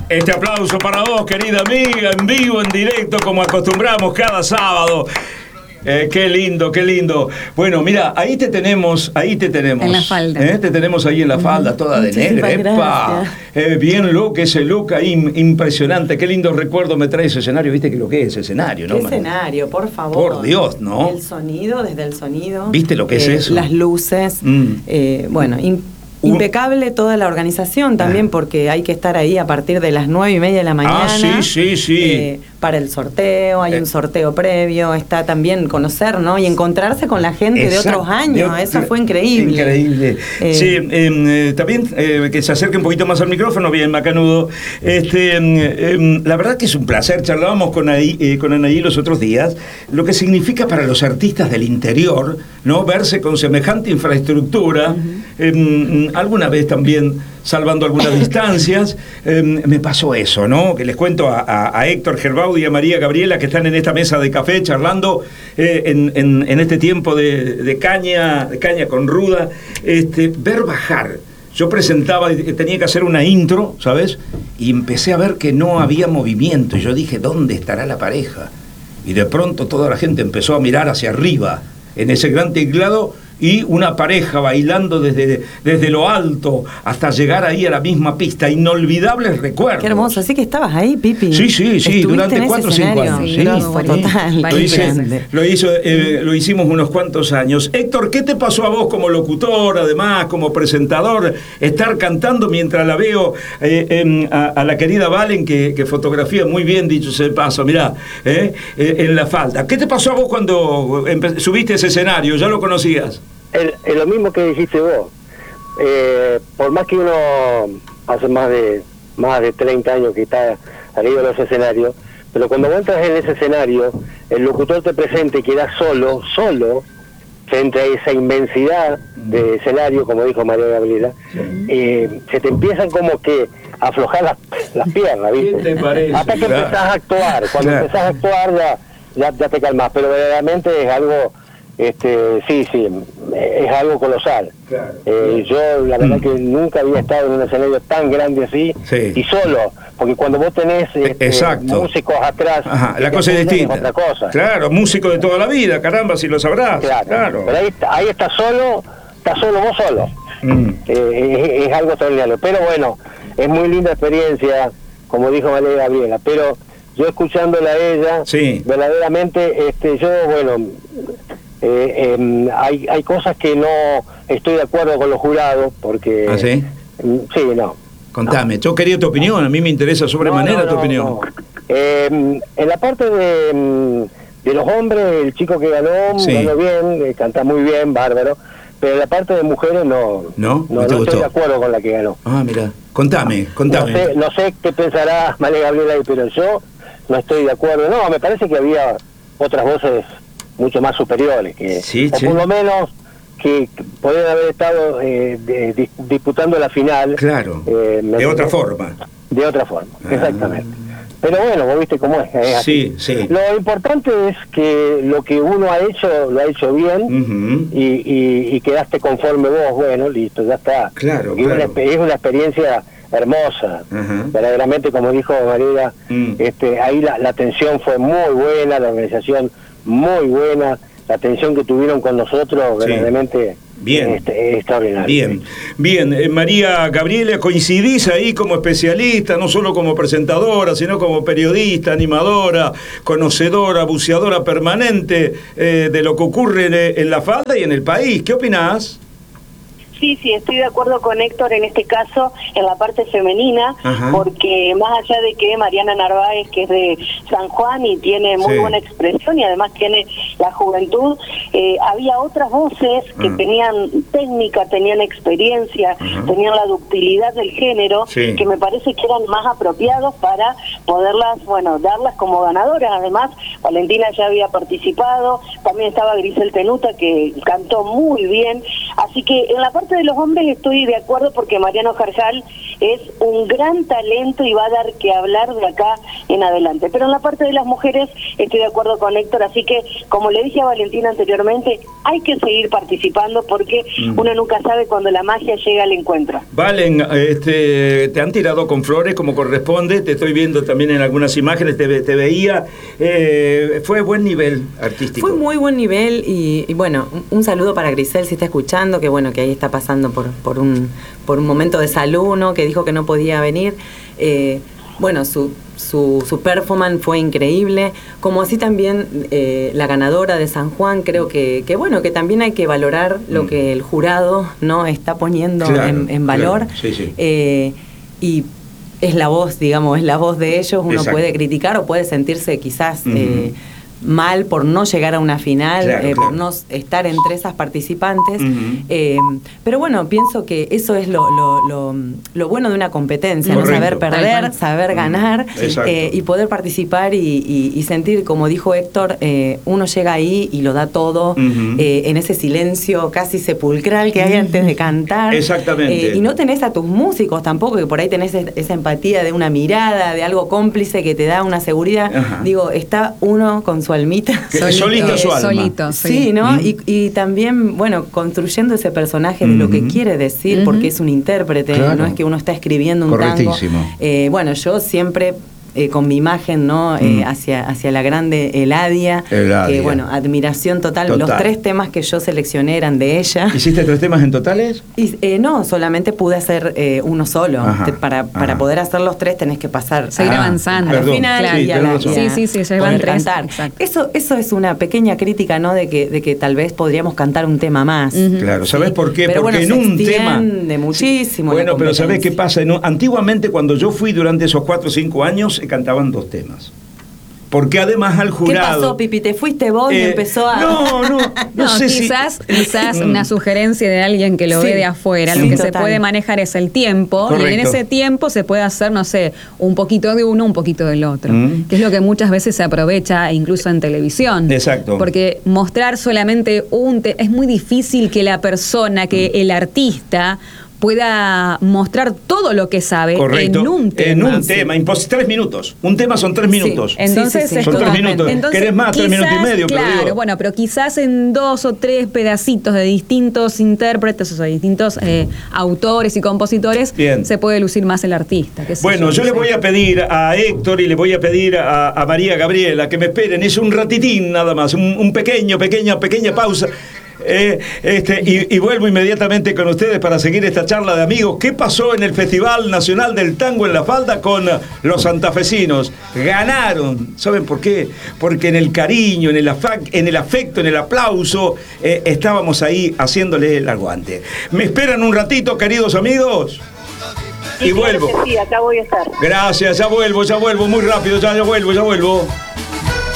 Este aplauso para vos, querida amiga, en vivo, en directo, como acostumbramos cada sábado. Qué lindo, qué lindo. Bueno, mira, ahí te tenemos. En la falda. Te tenemos ahí en la falda, toda de negra. ¡Epa! Bien look, ese look ahí impresionante. Qué lindo recuerdo me trae ese escenario. ¿Viste que lo que es ese escenario, no? ¿Qué escenario, por favor? Por Dios, ¿no? El sonido, desde el sonido. ¿Viste lo que es eso? Las luces. Bueno, impecable toda la organización también, porque hay que estar ahí a partir de las 9:30 de la mañana. Sí. Para el sorteo, hay un sorteo previo, está también conocer, ¿no? Y encontrarse con la gente de otros años, eso fue increíble. Increíble. También que se acerque un poquito más al micrófono, bien macanudo. La verdad que es un placer, charlábamos con Anaí los otros días, lo que significa para los artistas del interior, ¿no? Verse con semejante infraestructura, alguna vez también salvando algunas distancias, me pasó eso, ¿no? Que les cuento a Héctor Gerbaud y a María Gabriela, que están en esta mesa de café charlando en este tiempo de caña con ruda, ver bajar. Yo presentaba, tenía que hacer una intro, ¿sabes? Y empecé a ver que no había movimiento. Y yo dije, ¿dónde estará la pareja? Y de pronto toda la gente empezó a mirar hacia arriba, en ese gran teclado, y una pareja bailando desde lo alto hasta llegar ahí a la misma pista. Inolvidables recuerdos. Qué hermoso. Así que estabas ahí, Pipi. Sí, durante 4 o 5 años. Sí, fue total. Lo hicimos unos cuantos años. Héctor, ¿qué te pasó a vos como locutor, además, como presentador, estar cantando mientras la veo a la querida Valen, que fotografía muy bien, dicho sea de paso, mirá, en la falda? ¿Qué te pasó a vos cuando subiste a ese escenario? ¿Ya lo conocías? Es lo mismo que dijiste vos. Por más que uno hace más de 30 años que está arriba de los escenarios, pero cuando vos entras en ese escenario, el locutor te presenta y quedás solo, frente a esa inmensidad de escenario, como dijo María Gabriela, se te empiezan como que a aflojar las piernas, ¿viste? ¿Qué te parece? Hasta que empezás a actuar. Cuando empezás a actuar ya te calmás, pero verdaderamente es algo... es algo colosal. Claro. Yo la verdad que nunca había estado en un escenario tan grande así y solo, porque cuando vos tenés músicos atrás, la cosa es distinta. Es otra cosa. Claro, músico de toda la vida, caramba, si lo sabrás. Claro. Pero ahí estás solo vos solo. Es algo extraordinario. Pero bueno, es muy linda experiencia, como dijo María Gabriela, pero yo escuchándola a ella, verdaderamente, hay cosas que no estoy de acuerdo con los jurados, porque... ¿Ah, sí? Sí, no. Contame, yo quería tu opinión, a mí me interesa sobremanera tu opinión. No. En la parte de los hombres, el chico que ganó bien, canta muy bien, bárbaro, pero en la parte de mujeres no estoy de acuerdo con la que ganó. Ah, mira, contame. No sé qué pensará María Gabriela, pero yo no estoy de acuerdo. No, me parece que había otras voces mucho más superiores, por lo menos que podrían haber estado disputando la final. Claro, de otra forma. De otra forma, exactamente. Pero bueno, vos viste cómo es así. Sí. Lo importante es que lo que uno ha hecho, lo ha hecho bien, y quedaste conforme vos, bueno, listo, ya está. Claro. Es una experiencia hermosa, verdaderamente, como dijo María, ahí la atención fue muy buena, la organización muy buena, la atención que tuvieron con nosotros, verdaderamente extraordinaria. Bien, María Gabriela, coincidís ahí como especialista, no solo como presentadora, sino como periodista, animadora, conocedora, buceadora permanente de lo que ocurre en la falda y en el país. ¿Qué opinás? Sí, estoy de acuerdo con Héctor en este caso, en la parte femenina, porque más allá de que Mariana Narváez, que es de San Juan y tiene muy buena expresión y además tiene la juventud, había otras voces que tenían técnica, tenían experiencia, tenían la ductilidad del género, que me parece que eran más apropiados para poderlas, darlas como ganadoras. Además, Valentina ya había participado, también estaba Grisel Tenuta, que cantó muy bien, Así que en la parte de los hombres estoy de acuerdo porque Mariano Jarjal es un gran talento y va a dar que hablar de acá en adelante. Pero en la parte de las mujeres estoy de acuerdo con Héctor, así que como le dije a Valentina anteriormente, hay que seguir participando porque uno nunca sabe cuando la magia llega al encuentro. Valen, te han tirado con flores como corresponde, te estoy viendo también en algunas imágenes, te veía, fue buen nivel artístico. Fue muy buen nivel y bueno, un saludo para Grisel si está escuchando, que bueno, que ahí está pasando por un momento de salud, ¿no? Que dijo que no podía venir. Bueno, su performance fue increíble, como así también la ganadora de San Juan. Creo que bueno, que también hay que valorar lo que el jurado no está poniendo en valor. Claro. Sí. Y es la voz, digamos, es la voz de ellos. Uno Exacto. puede criticar o puede sentirse quizás mal por no llegar a una final, por no estar entre esas participantes, pero bueno, pienso que eso es lo bueno de una competencia, ¿no? Saber perder, saber ganar, y poder participar y sentir, como dijo Héctor, uno llega ahí y lo da todo, en ese silencio casi sepulcral que hay antes de cantar. Exactamente. Y no tenés a tus músicos tampoco, que por ahí tenés esa empatía de una mirada, de algo cómplice que te da una seguridad. Digo, está uno con su almita. Solito su alma. Solito, sí, ¿no? Y también, bueno, construyendo ese personaje de lo que quiere decir, porque es un intérprete, no es que uno está escribiendo un tango. Bueno, yo siempre con mi imagen, ¿no? Hacia la grande Eladia, que bueno, admiración total. Los 3 temas que yo seleccioné eran de ella. ¿Hiciste 3 temas en totales? Y, no, solamente pude hacer uno solo. Para poder hacer los 3 tenés que pasar seguir avanzando al final. Sí, se van 3. Eso es una pequeña crítica, ¿no? De que tal vez podríamos cantar un tema más. Claro, ¿sabés por qué? Pero porque bueno, en un tema muchísimo. Bueno, pero ¿sabés qué pasa? Antiguamente, cuando yo fui durante esos 4 o 5 años, cantaban 2 temas. Porque además al jurado... ¿Qué pasó, Pipi? ¿Te fuiste vos y empezó a...? No sé quizás una sugerencia de alguien que lo ve de afuera. Lo que se puede manejar es el tiempo. Correcto. Y en ese tiempo se puede hacer, no sé, un poquito de uno, un poquito del otro. Que es lo que muchas veces se aprovecha incluso en televisión. Exacto. Porque mostrar solamente es muy difícil que la persona, que el artista pueda mostrar todo lo que sabe. Correcto. En un tema. En un tema, 3 minutos. Un tema son 3 minutos. Entonces son 3 minutos. Entonces, ¿querés más? 3 minutos y medio. Claro, pero bueno, pero quizás en 2 o 3 pedacitos de distintos intérpretes, o sea, distintos autores y compositores, se puede lucir más el artista. Bueno, yo le voy a pedir a Héctor y le voy a pedir a María Gabriela que me esperen. Es un ratitín nada más, un pequeña pausa. Y vuelvo inmediatamente con ustedes para seguir esta charla de amigos. ¿Qué pasó en el Festival Nacional del Tango en La Falda con los santafesinos? Ganaron. ¿Saben por qué? Porque en el cariño, en el afecto, en el aplauso, estábamos ahí haciéndole el aguante. ¿Me esperan un ratito, queridos amigos? Y vuelvo. Sí, acá voy a estar. Gracias, ya vuelvo, muy rápido, ya vuelvo.